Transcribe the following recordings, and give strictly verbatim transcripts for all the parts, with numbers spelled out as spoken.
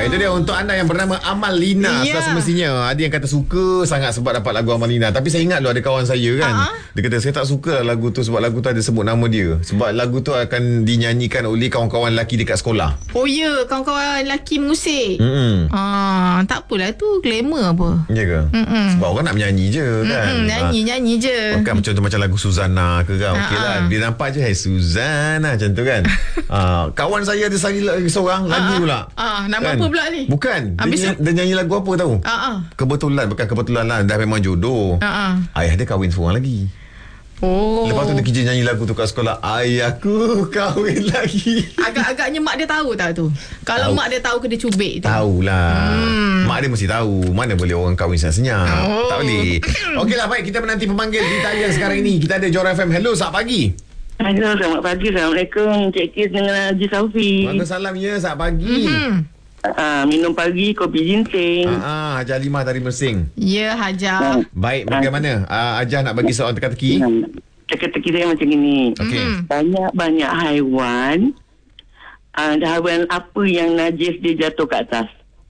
Itu dia untuk anda yang bernama Amalina. Ya. Sudah semestinya ada yang kata suka sangat sebab dapat lagu Amalina. Tapi saya ingat lu ada kawan saya kan, uh-huh. dia kata saya tak suka lagu tu sebab lagu tu ada sebut nama dia. Sebab lagu tu akan dinyanyikan oleh kawan-kawan lelaki dekat sekolah. Oh ya, kawan-kawan lelaki musik. Mm-mm. Ah, tak apalah tu glamour apa. Ya ke? Mm-mm. Sebab orang nak menyanyi je kan. Mm-mm, nyanyi-nyanyi je. Bukan macam tu macam lagu Suzana ke kan. Okey lah. Dia nampak je hey Suzana macam tu kan. uh, kawan saya ada sekali seorang lagi pula. Ah, nama kan? apa pula ni? Bukan. Habis Dia, dia nyanyi lagu apa tahu? Ah, ah. Kebetulan bukan kebetulan lah, dah memang jodoh. Ah, ah. Ayah dia kahwin seorang lagi. Oh. Lepas tu dia kerja nyanyi lagu tu kat sekolah. Ayahku kahwin lagi. Agak-agaknya mak dia tahu tak tu? Kalau Tahu. mak dia tahu ke dia cubit tu? Tahulah. Hmm. Mak dia mesti tahu. Mana boleh orang kahwin senyap-senyap. Oh. Tak boleh. Okeylah, baik, kita menanti pemanggil di talian sekarang ini. Kita ada Jora F M. Hello, selamat pagi. Hello, selamat pagi. Assalamualaikum. Cik Kis dengan Haji Saufi. Waalaikumsalam ya, selamat pagi. Hmm. Uh, minum pagi kopi ginseng. Ah, ah, Haji Halimah dari Mersing. Ya, Hajar. Baik, bagaimana? Ah, Ajah nak bagi soalan teka-teki? Teka-teki saya macam ini. Okey. Hmm. Banyak-banyak haiwan. Uh, haiwan apa yang najis dia jatuh ke atas?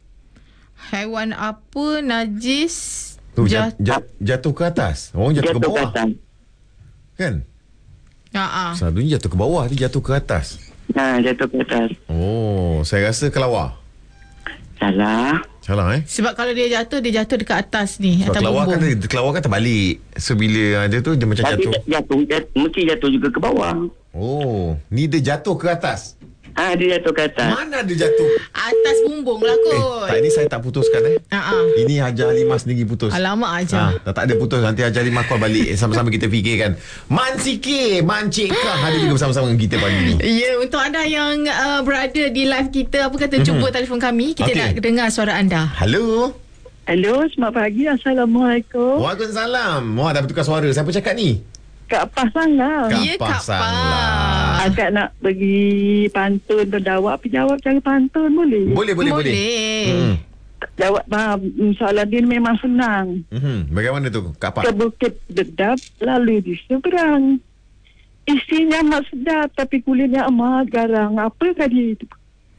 Haiwan apa najis Tu jat, jat, jatuh ke atas. Orang jatuh, Jatuh ke ke bawah. atas. Kan? Ah, ah. Selalunya jatuh ke bawah, dia jatuh ke atas. Ha, jatuh ke atas. Oh, saya rasa kelawar. Salah. Salah eh? Sebab kalau dia jatuh, dia jatuh dekat atas ni. Sebab atas kelawar kan, bumbung. dia, kelawar kan terbalik. So, bila dia tu, dia macam Tapi jatuh. jatuh, jatuh, mesti jatuh juga ke bawah. Oh, ni dia jatuh ke atas. Ah, ha, dia jatuh ke atas. Mana dia jatuh? Atas bumbung lah Eh, kot. tak, ini saya tak putuskan eh. Ah, ah. Ini Haji Halimah sendiri putus. Alamak aja. Ah, tak, tak ada putus. Nanti Haji Halimah call balik. Sama-sama kita fikirkan. Man Sikit, Man Cik Kah ada juga bersama-sama dengan kita pagi ni. Ya, untuk anda yang uh, berada di live kita, apa kata, mm-hmm. cuba telefon kami. Kita Okey. nak dengar suara anda. Halo. Hello, selamat pagi. Assalamualaikum. Waalaikumsalam. Wah, dah bertukar suara. Siapa cakap ni? Kak Pasang lah. Kak Ya, Kak Pasang Pas. lah. Akak nak pergi pantun dan jawab. Tapi jawab cara pantun boleh? Boleh, boleh, boleh. Boleh. Hmm. Jawab uh, soalan dia memang senang. Hmm. Bagaimana tu, Kak Pak? Ke bukit dedap lalu di seberang. Isinya amat sedap tapi kulitnya amat garang. Apakah dia itu?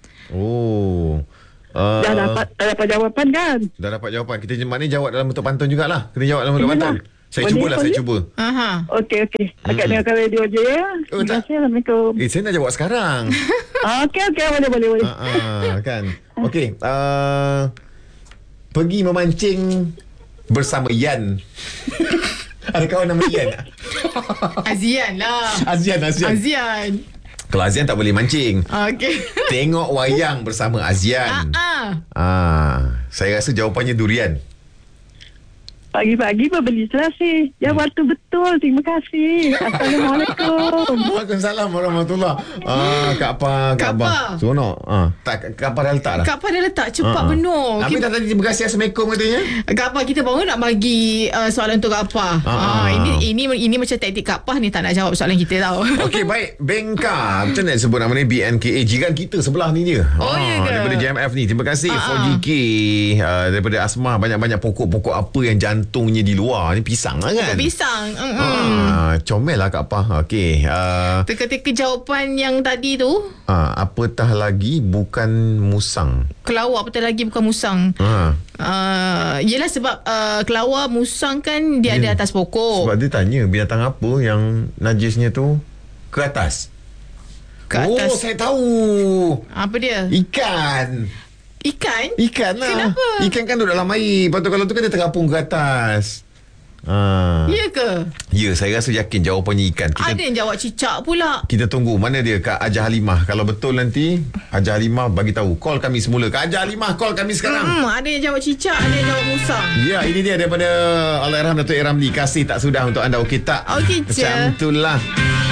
Oh. Uh, Dah dapat, dah dapat jawapan kan? Dah dapat jawapan. Kita maknanya jawab dalam bentuk pantun jugalah. Kena jawab dalam bentuk Yalah. pantun. Saya Boleh, cubalah, saya boleh. cuba. Aha. Okey, okey. Akak Mm-mm. dengarkan radio je ya. Oh, Terima tak. kasih. Assalamualaikum. Eh, saya nak jawab sekarang. Ah, okey, okey. Boleh, boleh, boleh. Ah, ah, kan. Okey. Uh, pergi memancing bersama Yan. Ada kawan nama Yan? Azian lah. Azian, Azian. Azian. Kalau Azian tak boleh mancing. Okey. Tengok wayang bersama Ah, Azian. ah. Ah, saya rasa jawapannya durian. Pagi-pagi berbeli selasih. Jawab tu betul. Terima kasih. Assalamualaikum. Waalaikumsalam warahmatullahi. Ah, Kak Pa, Kak Kak Abah. Pa. Seronok. Ah, tak Kak Pa dah letak dah. Kak Pa dah letak cepat Ah, ah. penuh. Habis Kita, dah tadi terima kasih Assalamualaikum katanya. Kak Pa kita baru nak bagi uh, soalan untuk Kak Pa. Ah, Ah, ah. ini ini ini macam taktik Kak Pa ni tak nak jawab soalan kita tau. Okey, baik. Bengka. Macam mana sebut nama ni? B N K A. Jiran kita sebelah ni dia. Oh, ya ke? Daripada J M F ni. Terima kasih Ah, four ah. G K. Uh, daripada Asmah. Banyak-banyak pokok-pokok apa yang jantungnya di luar. Ni pisang lah kan? Pisang. Mm-mm. Ah, comel lah Kak Pa. Okey. Uh, Teka-teka jawapan yang tadi tu, uh, apatah lagi bukan musang. kelawar betul lagi bukan musang. Ha. Uh, yelah sebab uh, kelawar musang kan dia Ya. ada atas pokok. Sebab dia tanya binatang apa yang najisnya tu ke atas. Ke Oh, atas. saya tahu. Apa dia? Ikan. Ikan? Ikan lah. Kenapa? Ikan kan duduk dalam air. Lepas tu kalau tu kan dia terapung ke atas. Ha. Ya ke? Ya, saya rasa yakin jawapannya ikan. Kita Ada yang jawab cicak pula. kita tunggu mana dia Kak Haji Halimah. Kalau betul nanti Haji Halimah bagi tahu. Call kami semula. Kak Haji Halimah, call kami sekarang. Hmm, ada yang jawab cicak, ada yang jawab musang. Ya, ini dia daripada Allahyarham Datuk A. Ramli. Kasih tak sudah untuk anda. Okey tak? Okey je. Macam itulah.